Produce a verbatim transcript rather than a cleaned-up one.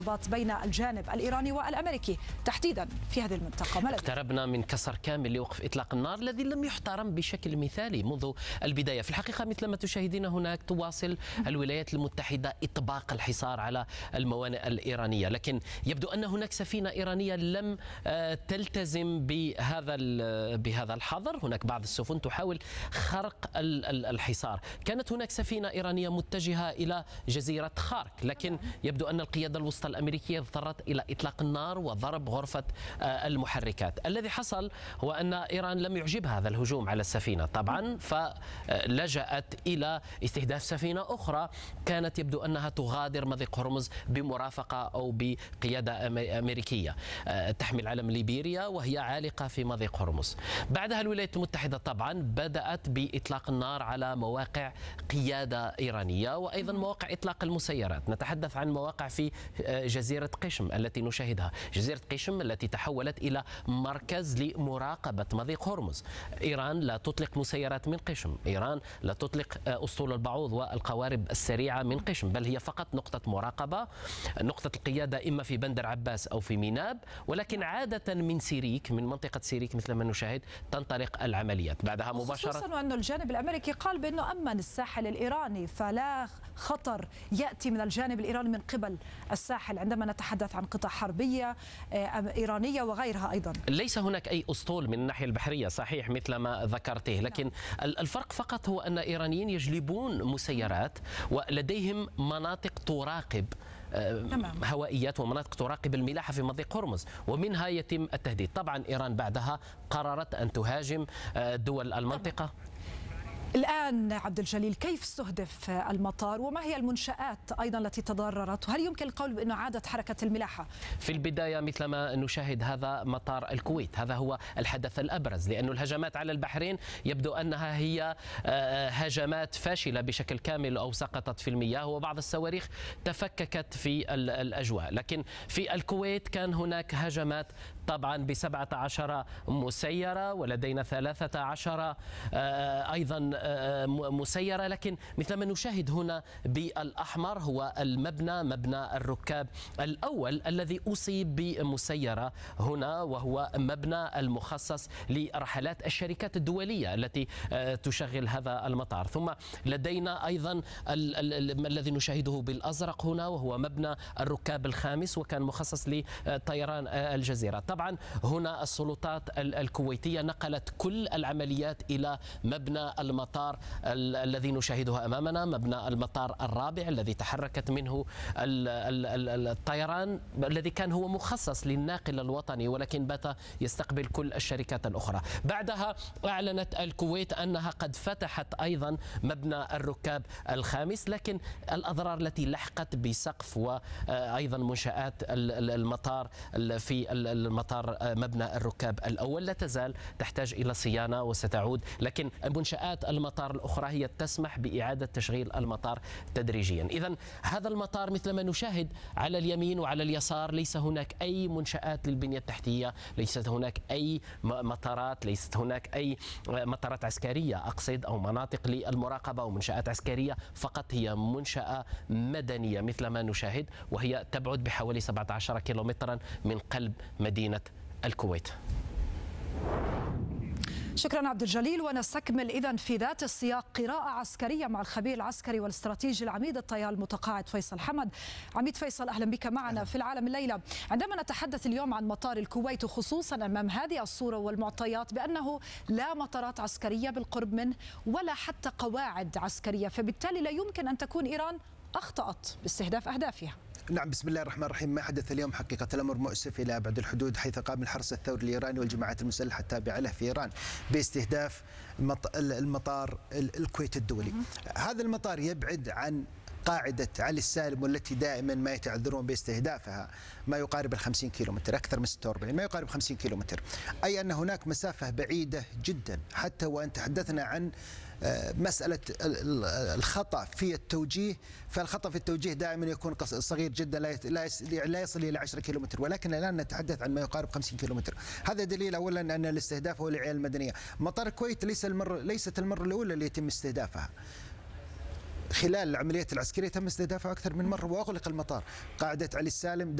بين الجانب الإيراني والأمريكي تحديدا في هذه المنطقة. اقتربنا من كسر كامل لوقف إطلاق النار الذي لم يحترم بشكل مثالي منذ البداية. في الحقيقة مثل ما تشاهدين هناك تواصل الولايات المتحدة إطباق الحصار على الموانئ الإيرانية، لكن يبدو أن هناك سفينة إيرانية لم تلتزم بهذا بهذا الحظر. هناك بعض السفن تحاول خرق الحصار. كانت هناك سفينة إيرانية متجهة إلى جزيرة خارك، لكن يبدو أن القيادة الوسطى الأمريكية اضطرت إلى إطلاق النار وضرب غرفة المحركات. الذي حصل هو أن إيران لم يعجبها هذا الهجوم على السفينة طبعا، فلجأت إلى استهداف سفينة أخرى كانت يبدو أنها تغادر مضيق هرمز بمرافقة أو بقيادة أمريكية تحمل علم ليبيريا وهي عالقة في مضيق هرمز. بعدها الولايات المتحدة طبعا بدأت بإطلاق النار على مواقع قيادة إيرانية وأيضا مواقع إطلاق المسيرات. نتحدث عن مواقع في جزيرة قشم التي نشاهدها، جزيرة قشم التي تحولت إلى مركز لمراقبة مضيق هرمز. إيران لا تطلق مسيرات من قشم، إيران لا تطلق أسطول البعوض والقوارب السريعة من قشم، بل هي فقط نقطة مراقبة، نقطة القيادة إما في بندر عباس أو في ميناب، ولكن عادة من سيريك، من منطقة سيريك مثل ما نشاهد تنطلق العمليات. بعدها مباشرة، خصوصا وأن الجانب الأمريكي قال بأنه أمن الساحل الإيراني، فلا خطر يأتي من الجانب الإيراني من قبل الساحل عندما نتحدث عن قطع حربية إيرانية وغيرها. أيضا ليس هناك أي أسطول من الناحية البحرية صحيح مثل ما ذكرته، لكن الفرق فقط هو أن إيرانيين يجلبون مسيرات ولديهم مناطق تراقب تمام. هوائيات ومناطق تراقب الملاحة في مضيق هرمز، ومنها يتم التهديد. طبعا إيران بعدها قررت أن تهاجم دول المنطقة. الآن عبد الجليل، كيف استهدف المطار وما هي المنشآت أيضا التي تضررت، وهل يمكن القول بأنه عادت حركة الملاحة؟ في البداية مثل ما نشاهد هذا مطار الكويت، هذا هو الحدث الأبرز، لأن الهجمات على البحرين يبدو أنها هي هجمات فاشلة بشكل كامل أو سقطت في المياه وبعض الصواريخ تفككت في الأجواء. لكن في الكويت كان هناك هجمات طبعا بسبعة عشر مسيرة ولدينا ثلاثة عشر أيضا مسيرة، لكن مثل ما نشاهد هنا بالأحمر هو المبنى، مبنى الركاب الأول الذي أصيب بمسيرة هنا، وهو مبنى المخصص لرحلات الشركات الدولية التي تشغل هذا المطار. ثم لدينا أيضا الذي نشاهده بالأزرق هنا وهو مبنى الركاب الخامس وكان مخصص لطيران الجزيرة. طبعا هنا السلطات الكويتية نقلت كل العمليات إلى مبنى المطار الذي نشاهده أمامنا، مبنى المطار الرابع الذي تحركت منه الطيران الذي كان هو مخصص للناقل الوطني ولكن بات يستقبل كل الشركات الأخرى. بعدها أعلنت الكويت أنها قد فتحت أيضا مبنى الركاب الخامس، لكن الأضرار التي لحقت بسقف وأيضا منشآت المطار في المطار مبنى الركاب الأول لا تزال تحتاج إلى صيانة وستعود، لكن منشآت المطار الأخرى هي تسمح بإعادة تشغيل المطار تدريجيا. إذن هذا المطار مثل ما نشاهد على اليمين وعلى اليسار ليس هناك أي منشآت للبنية التحتية، ليست هناك أي مطارات، ليست هناك أي مطارات عسكرية أقصد أو مناطق للمراقبة ومنشآت عسكرية، فقط هي منشأة مدنية مثل ما نشاهد، وهي تبعد بحوالي سبعة عشر كيلومترا من قلب مدينة الكويت. شكرا عبد الجليل. ونستكمل إذن في ذات السياق قراءة عسكرية مع الخبير العسكري والاستراتيجي العميد الطيار المتقاعد فيصل حمد. عميد فيصل، أهلا بك معنا في العالم الليلة. عندما نتحدث اليوم عن مطار الكويت خصوصا أمام هذه الصورة والمعطيات بأنه لا مطارات عسكرية بالقرب منه ولا حتى قواعد عسكرية، فبالتالي لا يمكن أن تكون إيران أخطأت باستهداف أهدافها. نعم، بسم الله الرحمن الرحيم. ما حدث اليوم حقيقة الأمر مؤسف إلى أبعد الحدود، حيث قام الحرس الثوري الإيراني والجماعات المسلحة التابعة له في إيران باستهداف المطار الكويت الدولي. هذا المطار يبعد عن قاعدة علي السالم والتي دائما ما يتعذرون باستهدافها ما يقارب الخمسين كيلومتر، أكثر من ستة وأربعين، ما يقارب خمسين كيلومتر، أي أن هناك مسافة بعيدة جدا. حتى وأن تحدثنا عن مسألة الخطأ في التوجيه، فالخطأ في التوجيه دائما يكون صغير جدا لا يصل إلى عشرة كيلومتر، ولكن الآن نتحدث عن ما يقارب خمسين كيلومتر. هذا دليل أولا أن الاستهداف هو للعيال المدنية. مطار الكويت ليس المرة ليست المرة الأولى اللي يتم استهدافها. خلال العمليات العسكرية تم استهدافها أكثر من مرة وأغلق المطار. قاعدة علي السالم